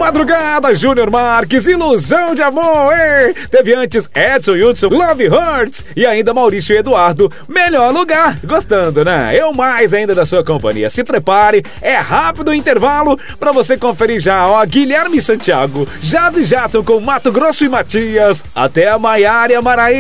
Madrugada, Júnior Marques, Ilusão de Amor, hein? Teve antes Edson Hudson, Love Hurts e ainda Maurício e Eduardo, Melhor Lugar. Gostando, né? Eu mais ainda da sua companhia. Se prepare, é rápido o intervalo pra você conferir já, ó, Guilherme Santiago, Jade Jadson com Mato Grosso e Matias, até a Maiara e a Maraí.